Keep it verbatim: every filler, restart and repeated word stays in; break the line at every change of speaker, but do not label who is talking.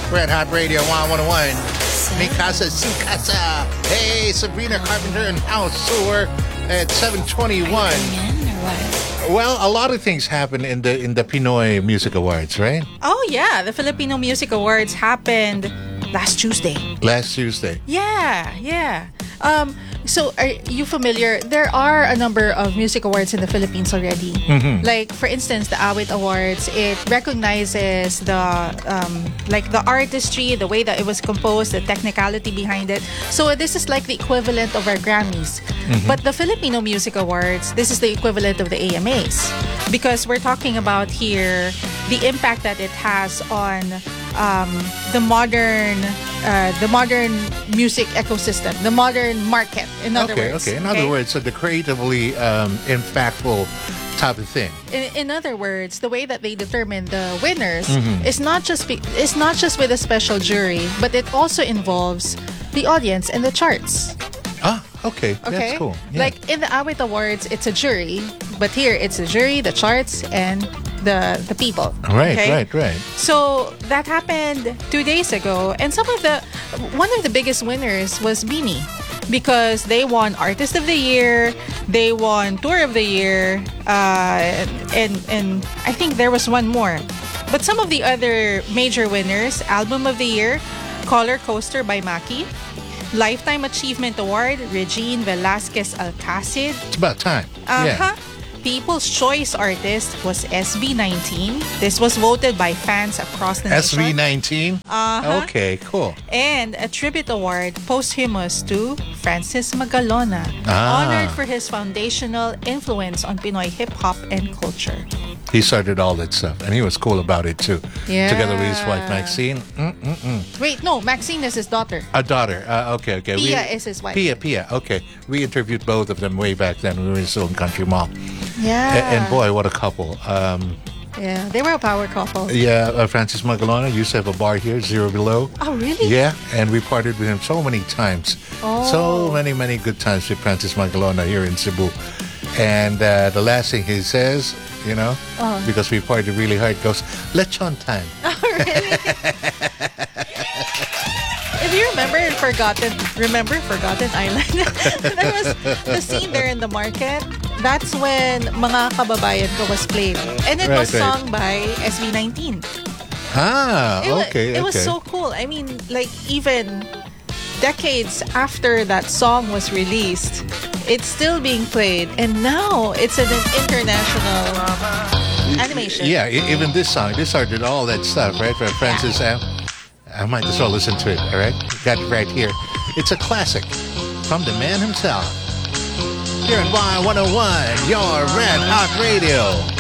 Red Hot Radio one oh one. Mi casa, su casa. Hey, Sabrina Carpenter and House Sewer at seven twenty-one. Well, a lot of things happen in the in the Pinoy Music Awards, right?
Oh yeah, the Filipino Music Awards happened last Tuesday.
Last Tuesday.
Yeah, yeah. Um, so are you familiar? There are a number of music awards in the Philippines already.
Mm-hmm.
Like, for instance, the Awit Awards. It recognizes the um, like the artistry, the way that it was composed, the technicality behind it. So this is like the equivalent of our Grammys. Mm-hmm. But the Filipino Music Awards, this is the equivalent of the A M As, because we're talking about here the impact that it has on um, the modern. Uh, the modern music ecosystem, the modern market, in other
okay,
words.
Okay, in other
okay?
words, so the creatively um, impactful type of thing.
In, in other words, the way that they determine the winners
mm-hmm.
is not just be, is not just with a special jury, but it also involves the audience and the charts.
Ah, okay,
okay?
That's cool. Yeah.
Like in the Awit Awards, it's a jury, but here it's a jury, the charts, and the the people.
Right,
okay?
right, right.
So that happened two days ago, and some of the one of the biggest winners was Beanie, because they won Artist of the Year, they won Tour of the Year, uh, and and I think there was one more. But some of the other major winners: Album of the Year, Color Coaster by Maki, Lifetime Achievement Award, Regine Velasquez Alcacid.
It's about time.
Uh-huh.
Yeah.
People's Choice Artist was S B nineteen. This was voted by fans across the
S B
nation.
nineteen?
Uh-huh.
Okay, cool.
And a tribute award posthumous to Francis Magalona,
Ah.
honored for his foundational influence on Pinoy hip-hop and culture.
He started all that stuff, and he was cool about it too.
Yeah.
Together with his wife, Maxine. Mm-mm-mm.
Wait, no, Maxine is his daughter.
A daughter. Uh, okay, okay.
Pia is his wife.
Pia, Pia. Okay. We interviewed both of them way back then when we were still in Country Mall.
Yeah.
A- and boy, what a couple. Um,
yeah, they were a power couple.
yeah, uh, Francis Magalona used to have a bar here, Zero Below.
Oh, really?
Yeah, and we partied with him so many times.
Oh.
So many, many good times with Francis Magalona here in Cebu. And uh, the last thing he says, you know,
Oh.
because we partied really hard, goes, lechon time.
Oh, really? If you remember in Forgotten, remember Forgotten Island? There was the scene there in the market. That's when Mga Kababayan Ko was played. And it
Right,
was
right.
sung by S B nineteen.
Ah,
It, wa-
okay,
it
okay.
was so cool. I mean, like, even decades after that song was released, it's still being played. And now it's an international animation.
Yeah, e- even this song, this started all that stuff, right? From Francis Am. I might as well listen to it, all right? Got it right here. It's a classic from the man himself. Here in Y one oh one, your Red Hot Radio.